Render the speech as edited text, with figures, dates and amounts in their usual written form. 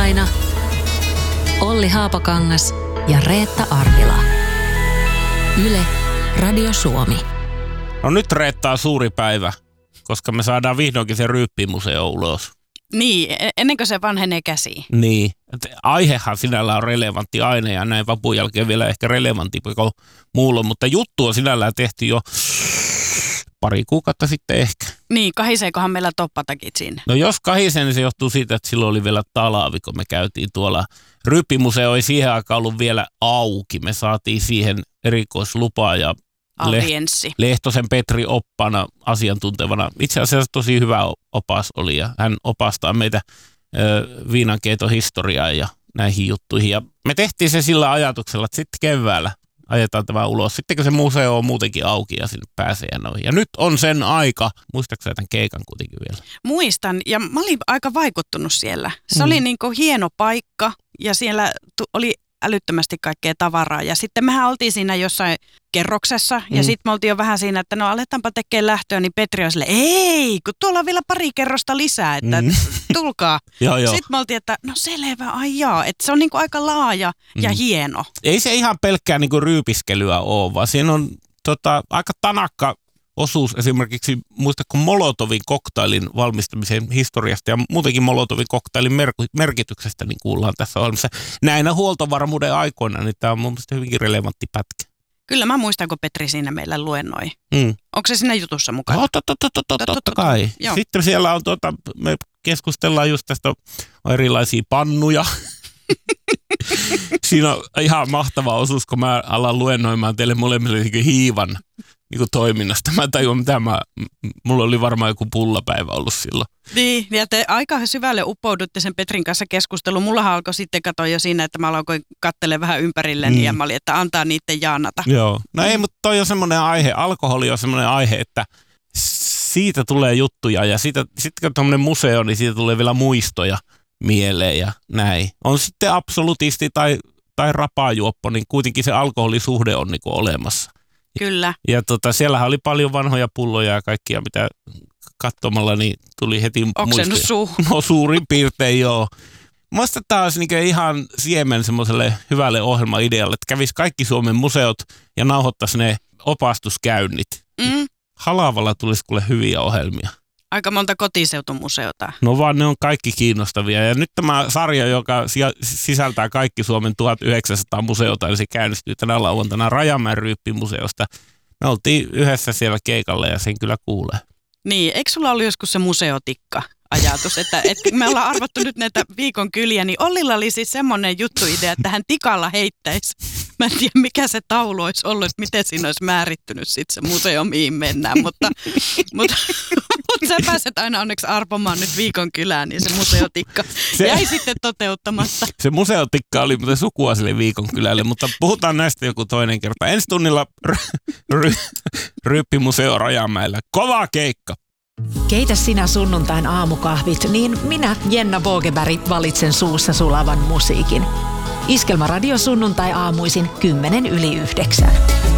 Laina, Olli Haapakangas ja Reetta Arvila. Yle, Radio Suomi. No nyt Reettaa suuri päivä, koska me saadaan vihdoinkin se Ryyppimuseo ulos. Niin, ennen kuin se vanhenee käsiin. Niin, aihehan sinällään on relevantti aine ja näin vapun jälkeen vielä ehkä relevantimpi kuin muulla, mutta juttu on sinällään tehty jo pari kuukautta sitten ehkä. Niin, kahiseekohan meillä toppatakit sinne? No jos kahisee, niin se johtuu siitä, että silloin oli vielä talvi, kun me käytiin tuolla. Ryyppimuseo ei siihen aikaan ollut vielä auki. Me saatiin siihen erikoislupaa ja Lehtosen Petri oppana asiantuntevana. Itse asiassa tosi hyvä opas oli ja hän opastaa meitä viinankeiton ja näihin juttuihin. Ja me tehtiin se sillä ajatuksella, että sitten keväällä ajetaan tämä ulos. Sitten kun se museo on muutenkin auki ja sinne pääsee ja noin. Ja nyt on sen aika. Muistatko sä tämän keikan kuitenkin vielä? Muistan ja mä olin aika vaikuttunut siellä. Se oli niin kuin hieno paikka ja siellä oli älyttömästi kaikkea tavaraa. Ja sitten mehän oltiin siinä jossain kerroksessa ja sitten me oltiin jo vähän siinä, että no aletaanpa tekemään lähtöä, niin Petri on silleen, ei, kun tuolla on vielä pari kerrosta lisää, että tulkaa. Sitten me oltiin, että no selvä, ai jaa, että se on niinku aika laaja ja hieno. Ei se ihan pelkkää niinku ryypiskelyä ole, vaan siinä on aika tanakka osuus esimerkiksi, muistatko Molotovin koktailin valmistamisen historiasta ja muutenkin Molotovin koktailin merkityksestä, niin kuullaan tässä ohjelmassa. Näinä huoltovarmuuden aikoina, niin tämä on mun mielestä hyvinkin relevantti pätkä. Kyllä mä muistan, kun Petri siinä meillä luennoi. Onko se siinä jutussa mukana? Totta kai. Joo. Sitten siellä on, me keskustellaan just tästä erilaisia pannuja. Siinä on ihan mahtava osuus, kun mä alan luennoimaan teille molemmille hiivan niin kuin toiminnasta. Mä tajuan, mulla oli varmaan joku pullapäivä ollut silloin. Niin, ja te aika syvälle uppoudutte sen Petrin kanssa keskusteluun. Mullahan alkoi sitten katsoa jo siinä, että mä aloin katselemaan vähän ympärilleni ja mä olin, että antaa niiden jaanata. Joo, no ei, mutta toi on semmoinen aihe, alkoholi on semmoinen aihe, että siitä tulee juttuja ja sitten kun tämmöinen museo, niin siitä tulee vielä muistoja mieleen ja näin. On sitten absolutisti tai rapaajuoppo, niin kuitenkin se alkoholisuhde on niin kuin olemassa. Kyllä. Ja siellähän oli paljon vanhoja pulloja ja kaikkia, mitä katsomalla niin tuli heti oksennut suu. No suurin piirtein joo. Musta taas niin ihan siemen semmoiselle hyvälle ohjelmaidealle, että kävisi kaikki Suomen museot ja nauhoittaisi ne opastuskäynnit. Halavalla tulisi kuule hyviä ohjelmia. Aika monta kotiseutumuseota. No vaan ne on kaikki kiinnostavia. Ja nyt tämä sarja, joka sisältää kaikki Suomen 1900 museota, niin se käynnistyy tänä lauantaina Rajamäen Ryyppimuseosta. Me oltiin yhdessä siellä keikalla ja sen kyllä kuulee. Niin, eikö sulla ollut joskus se museotikka-ajatus, että me ollaan arvattu nyt näitä viikon kyliä, niin Ollilla oli siis semmoinen juttuidea, että hän tikalla heittäisi. Mä en tiedä, mikä se taulu olisi ollut, että miten siinä olisi määrittynyt sitten se museo, mihin mennään, mutta sä pääset aina onneksi arpomaan nyt viikon kylään, niin se museotikka jäi sitten toteuttamatta. Se museotikka oli muuten sukua sille viikon kylälle, mutta puhutaan näistä joku toinen kerta. Ensi tunnilla Ryyppimuseo Rajamäellä. Kova keikka! Keitä sinä sunnuntain aamukahvit, niin minä, Jenna Bogeberg, valitsen suussa sulavan musiikin. Iskelmä Radio sunnuntai aamuisin 8:10.